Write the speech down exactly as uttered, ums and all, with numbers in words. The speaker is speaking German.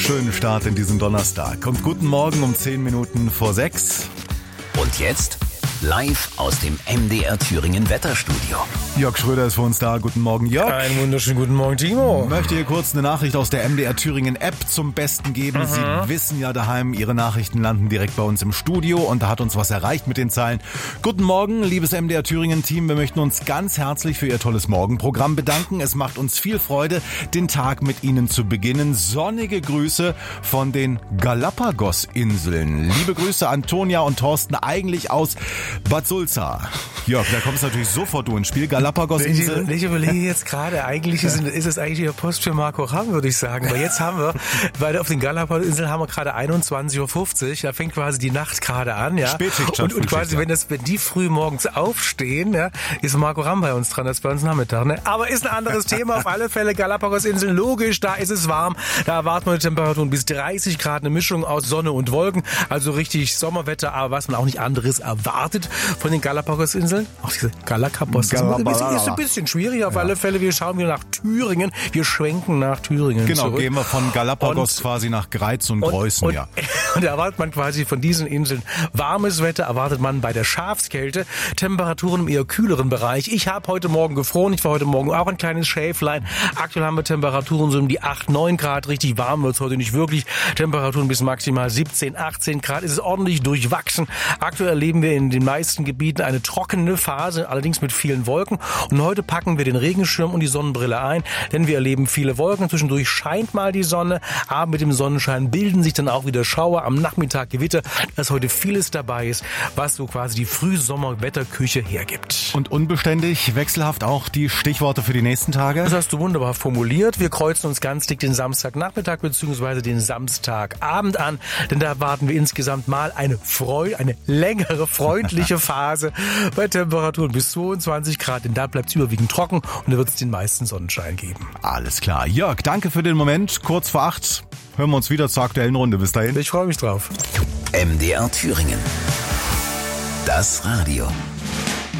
schönen Start in diesen Donnerstag. Und guten Morgen um zehn Minuten vor sechs. Und jetzt live aus dem M D R Thüringen Wetterstudio. Jörg Schröder ist für uns da. Guten Morgen, Jörg. Einen wunderschönen guten Morgen, Timo. Ich möchte hier kurz eine Nachricht aus der M D R Thüringen App zum Besten geben. Mhm. Sie wissen ja daheim, Ihre Nachrichten landen direkt bei uns im Studio und da hat uns was erreicht mit den Zeilen. Guten Morgen, liebes M D R Thüringen Team. Wir möchten uns ganz herzlich für Ihr tolles Morgenprogramm bedanken. Es macht uns viel Freude, den Tag mit Ihnen zu beginnen. Sonnige Grüße von den Galapagos-Inseln. Liebe Grüße Antonia und Thorsten, eigentlich aus Bad Sulza. Jörg, da kommst natürlich sofort du ins Spiel. Galapagos-Inseln. Ich, ich überlege jetzt gerade, eigentlich ist, ist es eigentlich wieder Post für Marco Ramm, würde ich sagen. Weil jetzt haben wir, weil auf den Galapagos-Inseln haben wir gerade einundzwanzig Uhr fünfzig. Da fängt quasi die Nacht gerade an. Ja. Spätschicht und, und quasi, wenn, das, wenn die früh morgens aufstehen, ja, ist Marco Ramm bei uns dran, das ist bei uns Nachmittag. Ne? Aber ist ein anderes Thema. Auf alle Fälle Galapagos-Inseln, logisch, da ist es warm. Da erwarten wir Temperaturen bis dreißig Grad, eine Mischung aus Sonne und Wolken. Also richtig Sommerwetter, aber was man auch nicht anderes erwartet von den Galapagos-Inseln. Auch diese Galapagos. Das ist ein bisschen schwierig auf ja. alle Fälle. Wir schauen wieder nach Thüringen. Wir schwenken nach Thüringen Genau, zurück. gehen wir von Galapagos und, quasi nach Greiz und, und Preußen. Und, ja. und da erwartet man quasi von diesen Inseln warmes Wetter, erwartet man bei der Schafskälte Temperaturen im eher kühleren Bereich. Ich habe heute Morgen gefroren. Ich war heute Morgen auch ein kleines Schäflein. Aktuell haben wir Temperaturen so um die acht, neun Grad. Richtig warm wird es heute nicht wirklich. Temperaturen bis maximal siebzehn, achtzehn Grad. Es ist ordentlich durchwachsen. Aktuell erleben wir in den meisten Gebieten eine trockene Phase, allerdings mit vielen Wolken. Und heute packen wir den Regenschirm und die Sonnenbrille ein, denn wir erleben viele Wolken. Zwischendurch scheint mal die Sonne, aber mit dem Sonnenschein bilden sich dann auch wieder Schauer, am Nachmittag Gewitter, dass heute vieles dabei ist, was so quasi die Frühsommerwetterküche hergibt. Und unbeständig, wechselhaft auch die Stichworte für die nächsten Tage? Das hast du wunderbar formuliert. Wir kreuzen uns ganz dick den Samstagnachmittag bzw. den Samstagabend an, denn da erwarten wir insgesamt mal eine Freude, eine längere, freundliche Phase bei Temperaturen bis zweiundzwanzig Grad, denn da bleibt es überwiegend trocken und da wird es den meisten Sonnenschein geben. Alles klar. Jörg, danke für den Moment. Kurz vor acht hören wir uns wieder zur aktuellen Runde. Bis dahin. Ich freue mich drauf. M D R Thüringen. Das Radio.